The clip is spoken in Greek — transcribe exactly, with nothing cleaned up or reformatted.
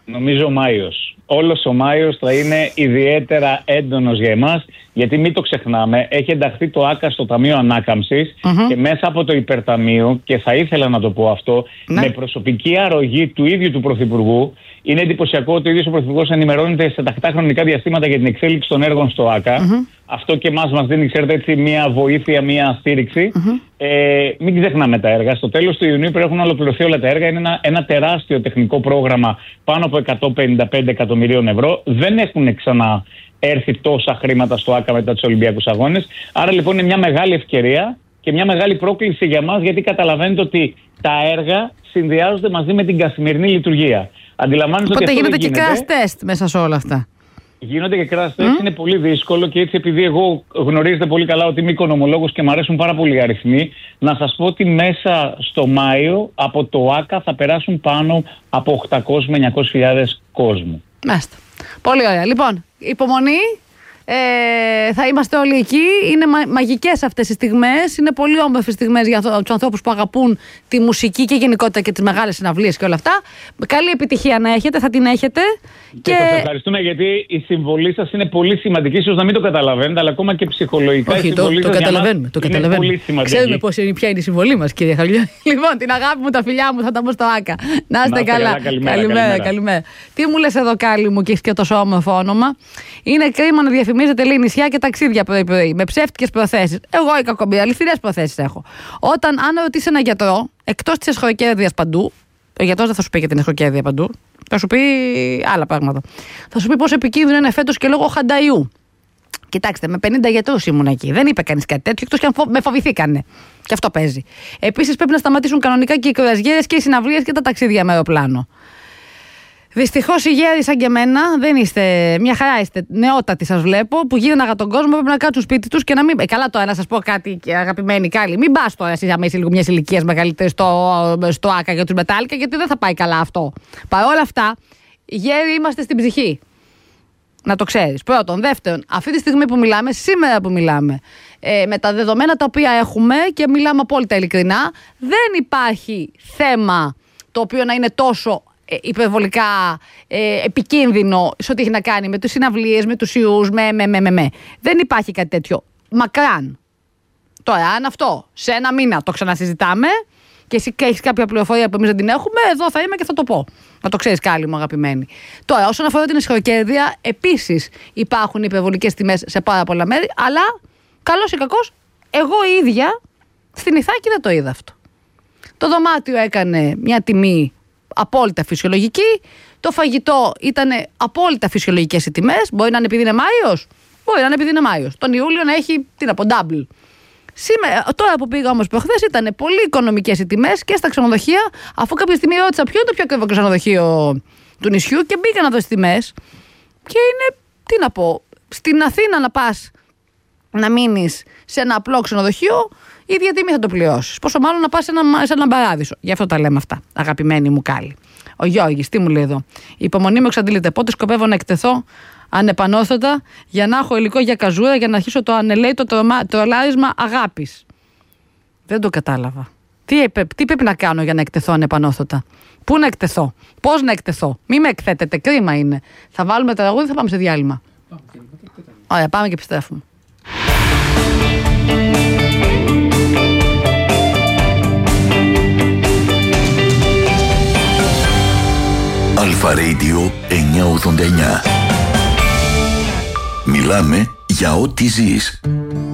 Νομίζω ο Μάιος. Όλος ο Μάιος θα είναι ιδιαίτερα έντονος για εμάς, γιατί μην το ξεχνάμε, έχει ενταχθεί το ΆΚΑ στο Ταμείο Ανάκαμψης mm-hmm. και μέσα από το υπερταμείο, και θα ήθελα να το πω αυτό, ναι. με προσωπική αρρωγή του ίδιου του Πρωθυπουργού. Είναι εντυπωσιακό ότι ο ίδιος ο Πρωθυπουργός ενημερώνεται σε τακτά χρονικά διαστήματα για την εξέλιξη των έργων στο ΆΚΑ. Mm-hmm. Αυτό και εμάς μας δίνει, ξέρετε, έτσι, μια βοήθεια, μια στήριξη. Mm-hmm. Ε, μην ξεχνάμε τα έργα. Στο τέλος του Ιουνίου πρέπει να ολοκληρωθεί όλα τα έργα. Είναι ένα, ένα τεράστιο τεχνικό πρόγραμμα πάνω από εκατόν πενήντα πέντε εκατομμυρίων ευρώ. Δεν έχουν ξανά έρθει τόσα χρήματα στο ΆΚΑ μετά τους Ολυμπιακούς Αγώνες. Άρα λοιπόν είναι μια μεγάλη ευκαιρία και μια μεγάλη πρόκληση για μας, γιατί καταλαβαίνετε ότι τα έργα συνδυάζονται μαζί με την καθημερινή λειτουργία. Αντιλαμβάνεστε ότι οπότε αυτό γίνεται και crash test μέσα σε όλα αυτά. Γίνονται και crash test, mm? είναι πολύ δύσκολο, και έτσι, επειδή εγώ γνωρίζετε πολύ καλά ότι είμαι οικονομολόγος και μου αρέσουν πάρα πολύ οι αριθμοί, να σας πω ότι μέσα στο Μάιο από το ΆΚΑ θα περάσουν πάνω από οκτακόσιες με εννιακόσιες χιλιάδες κόσμου. Μάλιστα. Πολύ ωραία. Λοιπόν, υπομονή. Ε, θα είμαστε όλοι εκεί. Είναι μα, μαγικές αυτές οι στιγμές. Είναι πολύ όμορφες στιγμές για τους ανθρώπους που αγαπούν τη μουσική και γενικότερα και τις μεγάλες συναυλίες και όλα αυτά. Καλή επιτυχία να έχετε, θα την έχετε. Και, και... σας ευχαριστούμε, γιατί η συμβολή σας είναι πολύ σημαντική. Ίσως να μην το καταλαβαίνετε, αλλά ακόμα και ψυχολογικά. Όχι, η συμβολή το, το σας καταλαβαίνουμε. Το καταλαβαίνουμε. Πολύ σημαντική. Ξέρουμε πώς είναι, ποια είναι η συμβολή μας, κύριε Χαλιά. Λοιπόν, την αγάπη μου, τα φιλιά μου θα τα πω στο ΆΚΑ. Να είστε καλά. καλά. Καλημέρα, καλημέρα, καλημέρα. καλημέρα. Τι μου λες εδώ, Κάλλη μου, και έχει και τόσο όμορφο όνομα. Είναι κρίμα να διαφημίζετε, λέει, νησιά και ταξίδια πρωί-πρωί με ψεύτικες προθέσεις. Εγώ η κακομοίρα, αληθινές προθέσεις έχω. Όταν, αν ρωτήσει έναν γιατρό, εκτός της εσχροκέρδειας παντού, ο γιατρός δεν θα σου πει για την εσχροκέρδεια παντού, θα σου πει άλλα πράγματα. Θα σου πει πόσο επικίνδυνο είναι φέτος και λόγω χανταϊού. Κοιτάξτε, με πενήντα γιατρούς ήμουν εκεί. Δεν είπε κανείς κάτι τέτοιο, εκτός και αν φο... με φοβηθήκανε. Και αυτό παίζει. Επίσης, πρέπει να σταματήσουν κανονικά και οι κρουαζιέρες και οι συναυλίες και τα ταξίδια με αεροπλάνο. Δυστυχώς οι γέροι σαν και εμένα δεν είστε, μια χαρά είστε, νεότατοι σας βλέπω, που γύρναγα τον κόσμο, πρέπει να κάτσουν σπίτι τους και να μην. Ε, καλά τώρα να σας πω κάτι, αγαπημένοι Κάλλη, μην πας τώρα εσείς άμα είσαι λίγο μιας ηλικίας μεγαλύτερης στο, στο ΆΚΑ για τους Μετάλλικα, γιατί δεν θα πάει καλά αυτό. Παρ' όλα αυτά, οι γέροι είμαστε στην ψυχή. Να το ξέρεις. Πρώτον. Δεύτερον, αυτή τη στιγμή που μιλάμε, σήμερα που μιλάμε, ε, με τα δεδομένα τα οποία έχουμε και μιλάμε απόλυτα ειλικρινά, δεν υπάρχει θέμα το οποίο να είναι τόσο υπερβολικά ε, επικίνδυνο σε ό,τι έχει να κάνει με τις συναυλίες, με τους ιούς, με, με, με, με, με. Δεν υπάρχει κάτι τέτοιο. Μακράν. Τώρα, αν αυτό σε ένα μήνα το ξανασυζητάμε και εσύ έχεις κάποια πληροφορία που εμείς δεν την έχουμε, εδώ θα είμαι και θα το πω. Να το ξέρεις, Κάλλη μου, αγαπημένη. Τώρα, όσον αφορά την εσχροκέρδεια, επίσης υπάρχουν υπερβολικές τιμές σε πάρα πολλά μέρη, αλλά καλός ή κακός, εγώ η ίδια στην Ιθάκη δεν το είδα αυτό. Το δωμάτιο έκανε μια τιμή απόλυτα φυσιολογική. Το φαγητό ήταν απόλυτα φυσιολογικές οι τιμές. Μπορεί να είναι επειδή είναι Μάιος. Μπορεί να είναι επειδή είναι Μάιος. Τον Ιούλιο να έχει, τι να πω, double. Σήμερα, τώρα που πήγα όμως προχθές, ήταν πολύ οικονομικές οι τιμές και στα ξενοδοχεία. Αφού κάποια στιγμή ρώτησα ποιο είναι το πιο ακριβό ξενοδοχείο του νησιού και μπήκα να δω τις τιμές. Και είναι, τι να πω, στην Αθήνα να πας να μείνεις σε ένα απλό ξενοδοχείο, η ίδια τιμή θα το πληρώσεις. Πόσο μάλλον να πας σε ένα, σε ένα παράδεισο. Γι' αυτό τα λέμε αυτά, αγαπημένη μου Κάλλη. Ο Γιώργης, τι μου λέει εδώ. Η υπομονή μου εξαντλείται. Πότε σκοπεύω να εκτεθώ ανεπανόρθωτα για να έχω υλικό για καζούρα, για να αρχίσω το ανελαίτο τρολάρισμα αγάπης. Δεν το κατάλαβα. Τι, τι πρέπει να κάνω για να εκτεθώ ανεπανόρθωτα? Πού να εκτεθώ? Πώς να εκτεθώ? Μη με εκθέτετε, κρίμα είναι. Θα βάλουμε τραγούδι, θα πάμε σε διάλειμμα. Ωραία, πάμε και επιστρέφουμε. Αλφα Radio εννιακόσια ογδόντα εννιά. Μιλάμε για ό,τι ζεις.